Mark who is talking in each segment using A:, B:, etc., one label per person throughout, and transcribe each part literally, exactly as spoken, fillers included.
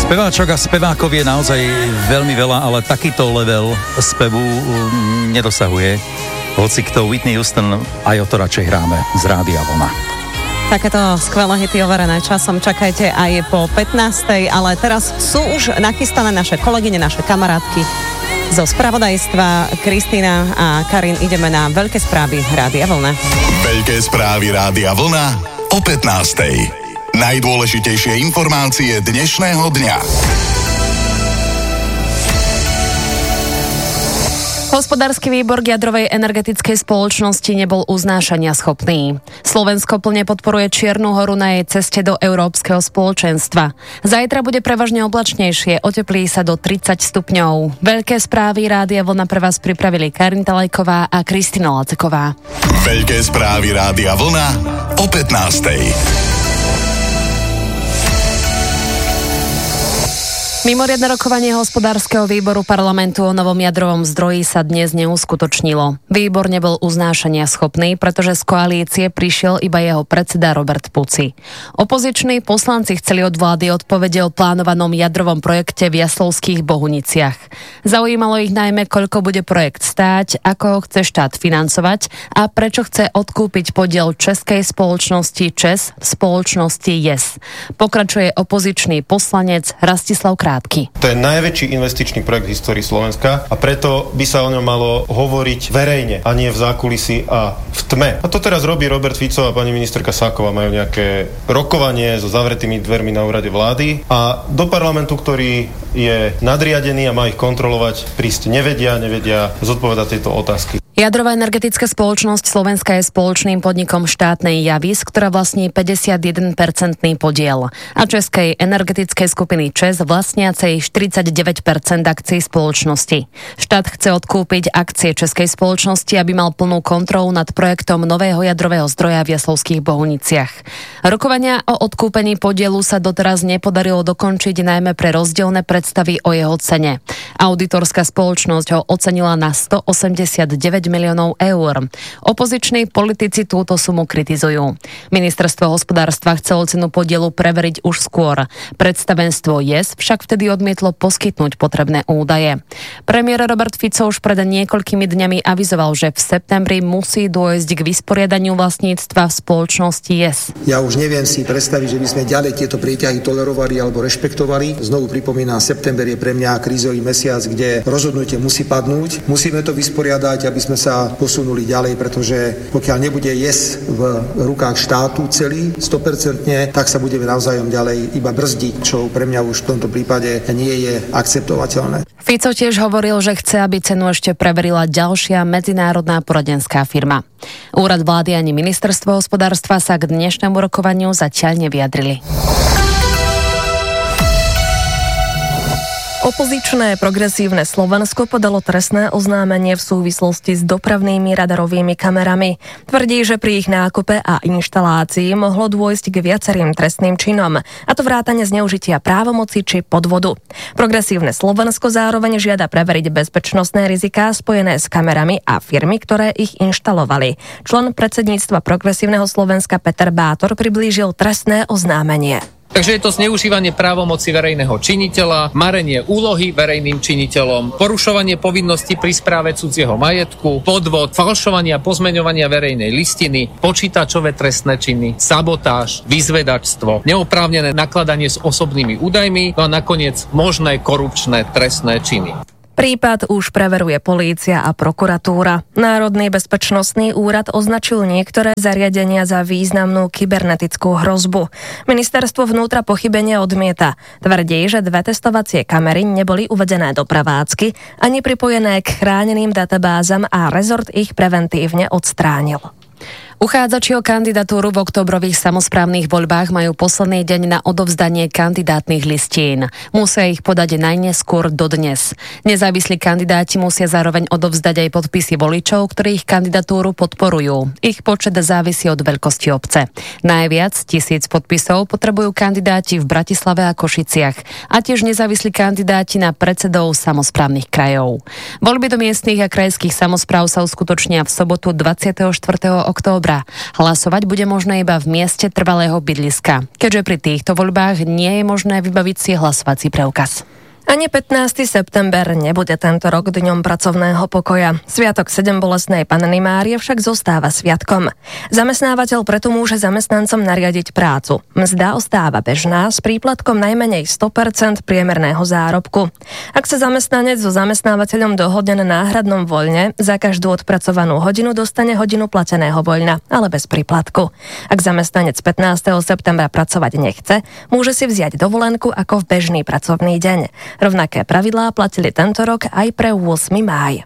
A: Speváčok a spevákov je naozaj veľmi veľa, ale takýto level spevu nedosahuje. Hoci kto, Whitney Houston, aj o to radšej hráme z Rádia Vlna.
B: Takéto skvelé hity overené časom čakajte aj po pätnástej, ale teraz sú už nachystané naše kolegyne, naše kamarátky zo spravodajstva. Kristína a Karin, ideme na veľké správy Rádia Vlna.
C: Veľké správy Rádia Vlna o pätnástej. Najdôležitejšie informácie dnešného dňa.
D: Hospodársky výbor k jadrovej energetickej spoločnosti nebol uznášania schopný. Slovensko plne podporuje Čiernu Horu na jej ceste do Európskeho spoločenstva. Zajtra bude prevažne oblačnejšie, oteplí sa do tridsať stupňov. Veľké správy Rádia Vlna pre vás pripravili Karin Talajková a Kristina Laceková.
C: Veľké správy Rádia Vlna o pätnástej.
D: Mimoriadne rokovanie hospodárskeho výboru parlamentu o novom jadrovom zdroji sa dnes neuskutočnilo. Výbor nebol uznášania schopný, pretože z koalície prišiel iba jeho predseda Robert Puci. Opoziční poslanci chceli od vlády odpovede o plánovanom jadrovom projekte v Jaslovských Bohuniciach. Zaujímalo ich najmä, koľko bude projekt stáť, ako ho chce štát financovať a prečo chce odkúpiť podiel českej spoločnosti ČEZ v spoločnosti JES. Pokračuje opozičný poslanec Rastislav Krátky.
E: To je najväčší investičný projekt v histórii Slovenska a preto by sa o ňom malo hovoriť verejne a nie v zákulisí a v tme. A to teraz robí Robert Fico a pani ministerka Sáková, majú nejaké rokovanie so zavretými dvermi na úrade vlády a do parlamentu, ktorý je nadriadený a má ich kontrolovať, prísť nevedia, nevedia zodpovedať tejto otázky.
D: Jadrová energetická spoločnosť Slovenska je spoločným podnikom štátnej Javis, ktorá vlastní päťdesiatjeden percentný podiel a českej energetickej skupiny ČEZ vlastniacej štyridsaťdeväť percent akcií spoločnosti. Štát chce odkúpiť akcie českej spoločnosti, aby mal plnú kontrolu nad projektom nového jadrového zdroja v Jaslovských Bohuniciach. Rokovania o odkúpení podielu sa doteraz nepodarilo dokončiť najmä pre rozdielne predstavy o jeho cene. Auditorská spoločnosť ho ocenila na stoosemdesiatdeväť miliónov eur. Opoziční politici túto sumu kritizujú. Ministerstvo hospodárstva chcelo cenu podielu preveriť už skôr. Predstavenstvo JES však vtedy odmietlo poskytnúť potrebné údaje. Premiér Robert Fico už pred niekoľkými dňami avizoval, že v septembri musí dôjsť k vysporiadaniu vlastníctva v spoločnosti JES.
F: Ja už neviem si predstaviť, že by sme ďalej tieto prieťahy tolerovali alebo rešpektovali. Znovu pripomínam, september je pre mňa krízový mesiac, kde rozhodnutie musí padnúť. Musíme to vysporiadať, aby sme sa posunuli ďalej, pretože pokiaľ nebude JES v rukách štátu celý, sto percent, tak sa budeme navzájom ďalej iba brzdiť, čo pre mňa už v tomto prípade nie je akceptovateľné.
D: Fico tiež hovoril, že chce, aby cenu ešte preverila ďalšia medzinárodná poradenská firma. Úrad vlády ani ministerstvo hospodárstva sa k dnešnému rokovaniu zatiaľ nevyjadrili.
G: Opozičné progresívne Slovensko podalo trestné oznámenie v súvislosti s dopravnými radarovými kamerami. Tvrdí, že pri ich nákupe a inštalácii mohlo dôjsť k viacerým trestným činom, a to vrátane zneužitia právomoci či podvodu. Progresívne Slovensko zároveň žiada preveriť bezpečnostné riziká spojené s kamerami a firmy, ktoré ich inštalovali. Člen predsedníctva Progresívneho Slovenska Peter Bátor priblížil trestné oznámenie.
H: Takže je to zneužívanie právomoci verejného činiteľa, marenie úlohy verejným činiteľom, porušovanie povinností pri správe cudzieho majetku, podvod, falšovanie a pozmeňovania verejnej listiny, počítačové trestné činy, sabotáž, vyzvedačstvo, neoprávnené nakladanie s osobnými údajmi, no a nakoniec možné korupčné trestné činy.
G: Prípad už preveruje polícia a prokuratúra. Národný bezpečnostný úrad označil niektoré zariadenia za významnú kybernetickú hrozbu. Ministerstvo vnútra pochybenie odmieta. Tvrdí, že dve testovacie kamery neboli uvedené do prevádzky ani pripojené k chráneným databázam a rezort ich preventívne odstránil.
D: Uchádzači o kandidatúru v októbrových samosprávnych voľbách majú posledný deň na odovzdanie kandidátnych listín. Musia ich podať najneskôr dodnes. Nezávislí kandidáti musia zároveň odovzdať aj podpisy voličov, ktorí ich kandidatúru podporujú. Ich počet závisí od veľkosti obce. Najviac tisíc podpisov potrebujú kandidáti v Bratislave a Košiciach a tiež nezávislí kandidáti na predsedov samosprávnych krajov. Voľby do miestnych a krajských samospráv sa uskutočnia v sobotu dvadsiateho štvrtého októbra októbra. Hlasovať bude možné iba v mieste trvalého bydliska, keďže pri týchto voľbách nie je možné vybaviť si hlasovací preukaz.
G: Ani pätnásteho september nebude tento rok dňom pracovného pokoja. Sviatok sedembolestnej Panny Márie však zostáva sviatkom. Zamestnávateľ preto môže zamestnancom nariadiť prácu. Mzda ostáva bežná s príplatkom najmenej sto percent priemerného zárobku. Ak sa zamestnanec so zamestnávateľom dohodne na náhradnom voľne, za každú odpracovanú hodinu dostane hodinu plateného voľna, ale bez príplatku. Ak zamestnanec pätnásteho septembra pracovať nechce, môže si vziať dovolenku ako v bežný pracovný deň. Rovnaké pravidlá platili tento rok aj pre ôsmy máj.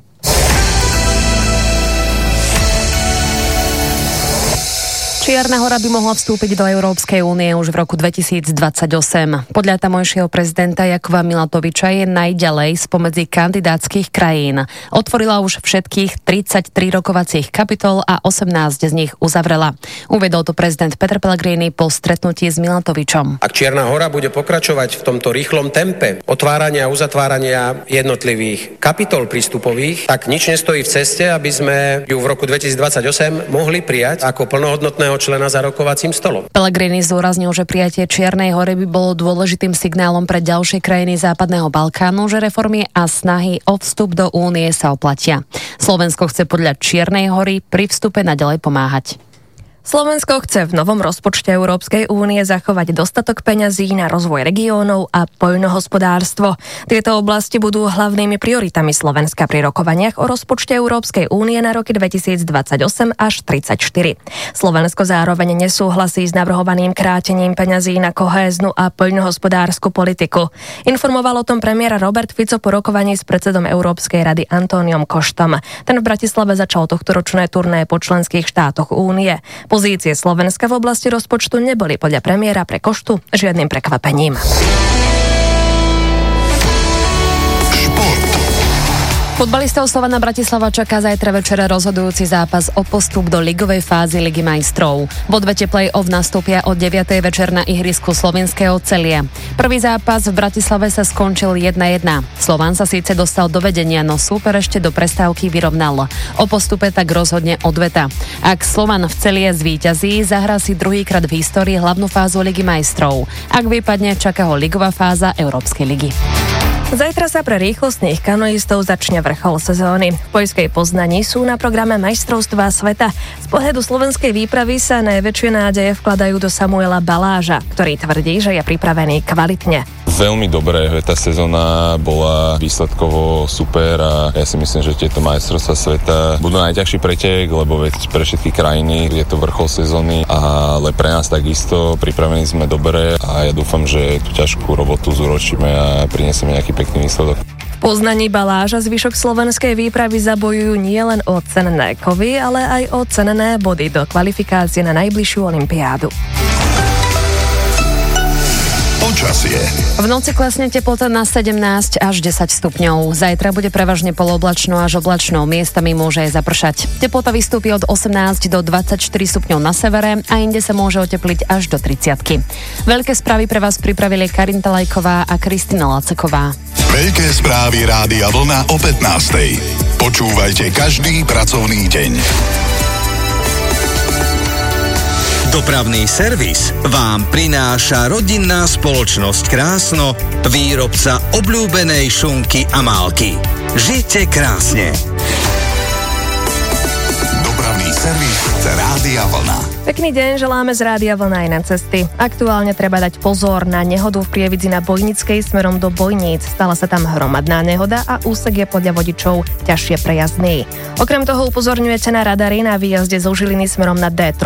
D: Čierna Hora by mohla vstúpiť do Európskej únie už v roku dvetisícdvadsaťosem. Podľa tamojšieho prezidenta Jakova Milatoviča je najďalej spomedzi kandidátskych krajín. Otvorila už všetkých tridsaťtri rokovacích kapitol a osemnásť z nich uzavrela. Uvedol to prezident Peter Pellegrini po stretnutí s Milatovičom.
I: Ak Čierna Hora bude pokračovať v tomto rýchlom tempe otvárania a uzatvárania jednotlivých kapitol prístupových, tak nič nestojí v ceste, aby sme ju v roku dvetisícdvadsaťosem mohli prijať ako plnohodnotného člena za rokovacím stolom.
D: Pellegrini zdôraznil, že prijatie Čiernej Hory by bolo dôležitým signálom pre ďalšie krajiny Západného Balkánu, že reformy a snahy o vstup do únie sa oplatia. Slovensko chce podľa Čiernej Hory pri vstupe naďalej pomáhať.
G: Slovensko chce v novom rozpočte Európskej únie zachovať dostatok peňazí na rozvoj regiónov a poľnohospodárstvo. Tieto oblasti budú hlavnými prioritami Slovenska pri rokovaniach o rozpočte Európskej únie na roky dvetisícdvadsaťosem až tridsaťštyri. Slovensko zároveň nesúhlasí s navrhovaným krátením peňazí na kohéznu a poľnohospodársku politiku. Informoval o tom premiér Robert Fico po rokovaní s predsedom Európskej rady Antóniom Koštom. Ten v Bratislave začal tohtoročné turné po členských štátoch únie. Pozície Slovenska v oblasti rozpočtu neboli podľa premiéra pre Koštu žiadnym prekvapením.
D: Futbalistov Slovana Bratislava čaká zajtra večera rozhodujúci zápas o postup do ligovej fázy Ligy majstrov. V odvete play-off nastúpia od deviatej večer na ihrisku slovenského Celia. Prvý zápas v Bratislave sa skončil jedna jedna. Slovan sa síce dostal do vedenia, no súper ešte do prestávky vyrovnal. O postupe tak rozhodne odveta. Ak Slovan v Celie zvíťazí, zahrá si druhýkrát v histórii hlavnú fázu Ligy majstrov. Ak vypadne, čaká ho ligová fáza Európskej ligy.
G: Zajtra sa pre rýchlostných kanoistov začne vrchol sezóny. V poľskej Poznani sú na programe majstrovstvá sveta. Z pohľadu slovenskej výpravy sa najväčšie nádeje vkladajú do Samuela Baláža, ktorý tvrdí, že je pripravený kvalitne.
J: Veľmi dobré, tá sezóna bola výsledkovo super a ja si myslím, že tieto majstrovstvá sveta budú najťažší pretek, lebo veď pre všetky krajiny je to vrchol sezóny, ale pre nás takisto pripravení sme dobre a ja dúfam, že tú ťažkú robotu zúročíme a prinesieme nejaký pekný výsledok.
G: V Poznaní Baláža zvyšok slovenskej výpravy zabojujú nielen o cenné kovy, ale aj o cenné body do kvalifikácie na najbližšiu olympiádu.
C: Počasie.
D: V noci klesne teplota na sedemnásť až desať stupňov. Zajtra bude prevažne polooblačno až oblačno, miestami môže aj zapršať. Teplota vystúpi od osemnásť do dvadsaťštyri stupňov na severe a inde sa môže otepliť až do tridsiatky. Veľké správy pre vás pripravili Karinta Lajková a Kristina Laceková.
C: Veľké správy Rádia Vlna o pätnástej. Počúvajte každý pracovný deň.
K: Dopravný servis vám prináša rodinná spoločnosť Krásno, výrobca obľúbenej šunky Amálky. Žite krásne.
C: Dopravný servis Rádia Vlna.
G: Pekný deň želáme z Rádia Vlna aj na cesty. Aktuálne treba dať pozor na nehodu v Prievidzi na Bojnickej smerom do Bojníc. Stala sa tam hromadná nehoda a úsek je podľa vodičov ťažšie prejazdný. Okrem toho upozorňujete na radary na výjazde zo Žiliny smerom na dé tri